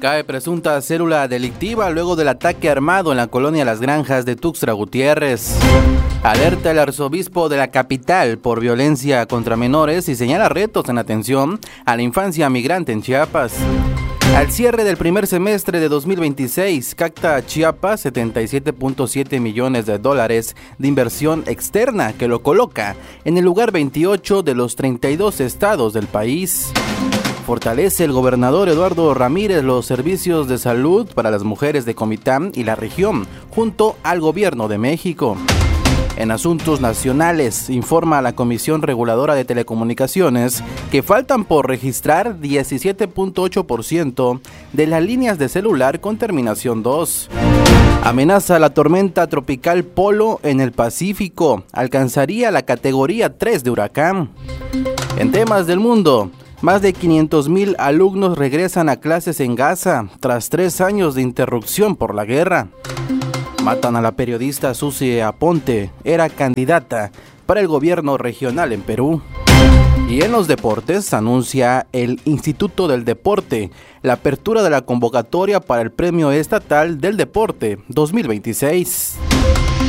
Cae presunta célula delictiva luego del ataque armado en la colonia Las Granjas de Tuxtla Gutiérrez. Alerta el arzobispo de la capital por violencia contra menores y señala retos en atención a la infancia migrante en Chiapas. Al cierre del primer semestre de 2026, capta Chiapas $77.7 millones de inversión externa que lo coloca en el lugar 28 de los 32 estados del país. Fortalece el gobernador Eduardo Ramírez los servicios de salud para las mujeres de Comitán y la región, junto al gobierno de México. En asuntos nacionales, informa la Comisión Reguladora de Telecomunicaciones que faltan por registrar 17.8% de las líneas de celular con terminación 2. Amenaza la tormenta tropical Polo en el Pacífico. Alcanzaría la categoría 3 de huracán. En temas del mundo, más de 500,000 alumnos regresan a clases en Gaza tras 3 años de interrupción por la guerra. Matan a la periodista Susi Aponte, era candidata para el gobierno regional en Perú. Y en los deportes, anuncia el Instituto del Deporte la apertura de la convocatoria para el Premio Estatal del Deporte 2026.